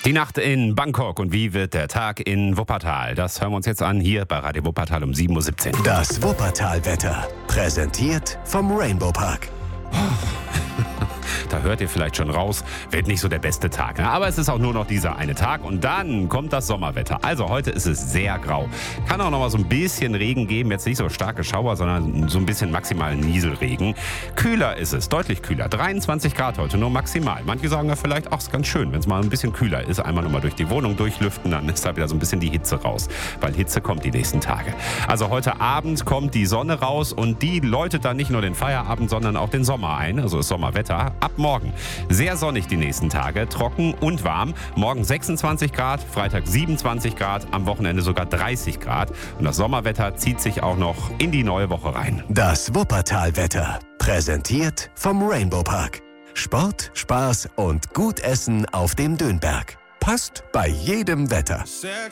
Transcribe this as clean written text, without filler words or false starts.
Die Nacht in Bangkok und wie wird der Tag in Wuppertal? Das hören wir uns jetzt an, hier bei Radio Wuppertal um 7.17 Uhr. Das Wuppertal-Wetter, präsentiert vom Rainbow Park. Da hört ihr vielleicht schon raus, wird nicht so der beste Tag. Ne? Aber es ist auch nur noch dieser eine Tag und dann kommt das Sommerwetter. Also heute ist es sehr grau. Kann auch noch mal so ein bisschen Regen geben, jetzt nicht so starke Schauer, sondern so ein bisschen maximalen Nieselregen. Kühler ist es, deutlich kühler. 23 Grad heute, nur maximal. Manche sagen ja vielleicht, ach, ist ganz schön, wenn es mal ein bisschen kühler ist. Einmal nochmal durch die Wohnung durchlüften, dann ist da wieder so ein bisschen die Hitze raus. Weil Hitze kommt die nächsten Tage. Also heute Abend kommt die Sonne raus und die läutet dann nicht nur den Feierabend, sondern auch den Sommer ein. Also ist Sommerwetter. Ab morgen sehr sonnig die nächsten Tage, trocken und warm. Morgen 26 Grad, Freitag 27 Grad, am Wochenende sogar 30 Grad. Und das Sommerwetter zieht sich auch noch in die neue Woche rein. Das Wuppertal-Wetter, präsentiert vom Rainbow Park. Sport, Spaß und gut Essen auf dem Dönberg. Passt bei jedem Wetter.